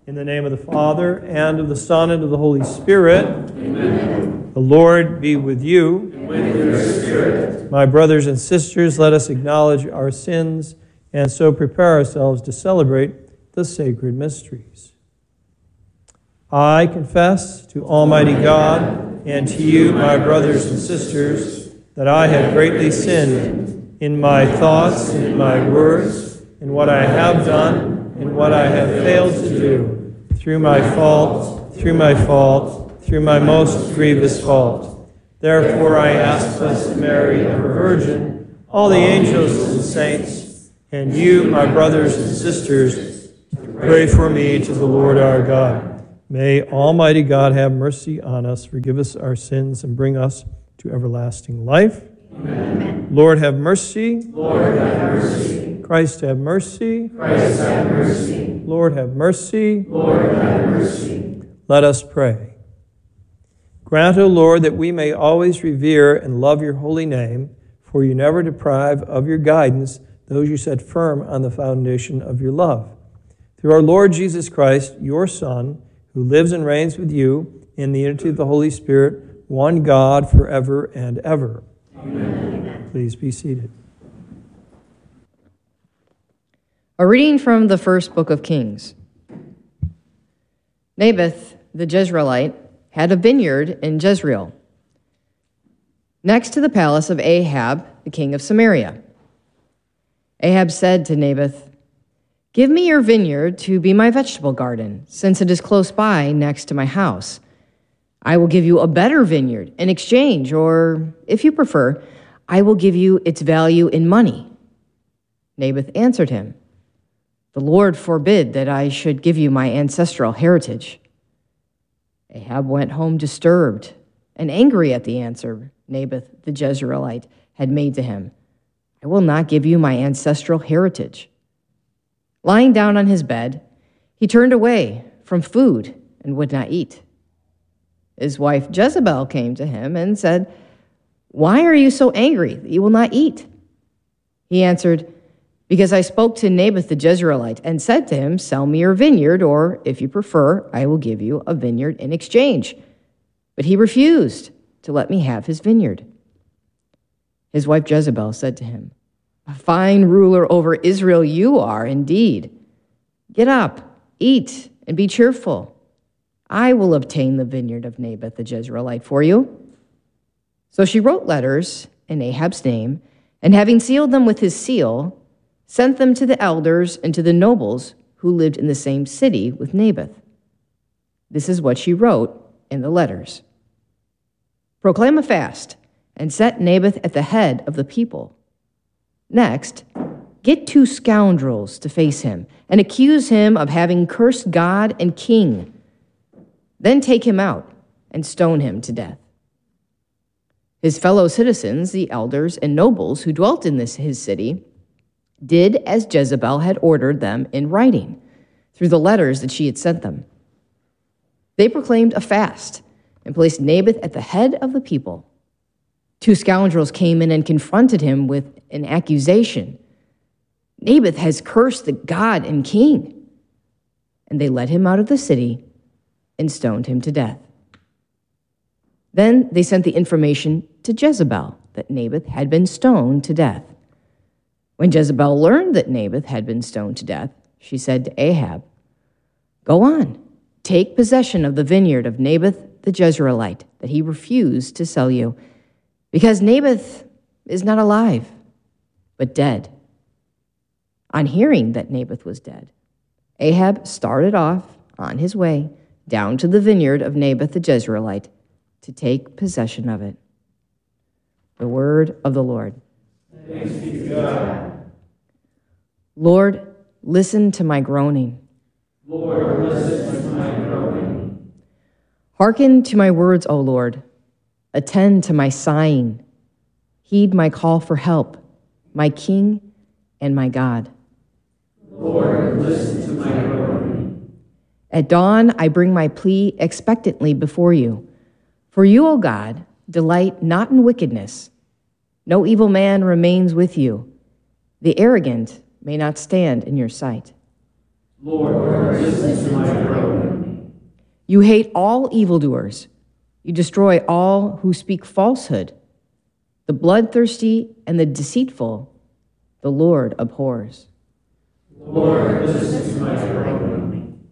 In the name of the Father, and of the Son, and of the Holy Spirit. Amen. The Lord be with you. And with your spirit. My brothers and sisters, let us acknowledge our sins and so prepare ourselves to celebrate the sacred mysteries. I confess to Almighty God and to you, my brothers and sisters, that I have greatly sinned in my thoughts and in my words, in what I have done and what I have failed to do, through my fault, through my most grievous fault. Therefore I ask Blessed Mary, ever Virgin, all the angels and saints, and you, my brothers and sisters, pray for me to the Lord our God. May Almighty God have mercy on us, forgive us our sins, and bring us to everlasting life. Amen. Lord, have mercy. Lord, have mercy. Christ, have mercy. Christ, have mercy. Lord, have mercy. Lord, have mercy. Let us pray. Grant, O Lord, that we may always revere and love your holy name, for you never deprive of your guidance those you set firm on the foundation of your love. Through our Lord Jesus Christ, your Son, who lives and reigns with you in the unity of the Holy Spirit, one God, forever and ever. Amen. Please be seated. A reading from the first book of Kings. Naboth the Jezreelite had a vineyard in Jezreel, next to the palace of Ahab, the king of Samaria. Ahab said to Naboth, "Give me your vineyard to be my vegetable garden, since it is close by next to my house. I will give you a better vineyard in exchange, or, if you prefer, I will give you its value in money." Naboth answered him, "The Lord forbid that I should give you my ancestral heritage." Ahab went home disturbed and angry at the answer Naboth the Jezreelite had made to him. "I will not give you my ancestral heritage." Lying down on his bed, he turned away from food and would not eat. His wife Jezebel came to him and said, "Why are you so angry that you will not eat?" He answered, "Because I spoke to Naboth the Jezreelite and said to him, 'Sell me your vineyard, or, if you prefer, I will give you a vineyard in exchange.' But he refused to let me have his vineyard." His wife Jezebel said to him, "A fine ruler over Israel you are indeed. Get up, eat, and be cheerful. I will obtain the vineyard of Naboth the Jezreelite for you." So she wrote letters in Ahab's name, and having sealed them with his seal, sent them to the elders and to the nobles who lived in the same city with Naboth. This is what she wrote in the letters. "Proclaim a fast and set Naboth at the head of the people. Next, get 2 scoundrels to face him and accuse him of having cursed God and king. Then take him out and stone him to death." His fellow citizens, the elders and nobles who dwelt in his city, did as Jezebel had ordered them in writing, through the letters that she had sent them. They proclaimed a fast and placed Naboth at the head of the people. 2 scoundrels came in and confronted him with an accusation. "Naboth has cursed the God and king." And they led him out of the city and stoned him to death. Then they sent the information to Jezebel that Naboth had been stoned to death. When Jezebel learned that Naboth had been stoned to death, she said to Ahab, "Go on, take possession of the vineyard of Naboth the Jezreelite that he refused to sell you, because Naboth is not alive, but dead." On hearing that Naboth was dead, Ahab started off on his way down to the vineyard of Naboth the Jezreelite to take possession of it. The word of the Lord. Thanks be to God. Lord, listen to my groaning. Lord, listen to my groaning. Hearken to my words, O Lord. Attend to my sighing. Heed my call for help, my King and my God. Lord, listen to my groaning. At dawn, I bring my plea expectantly before you. For you, O God, delight not in wickedness. No evil man remains with you. The arrogant may not stand in your sight. Lord, listen to my groaning. You hate all evildoers. You destroy all who speak falsehood. The bloodthirsty and the deceitful, the Lord abhors. Lord, listen to my groaning.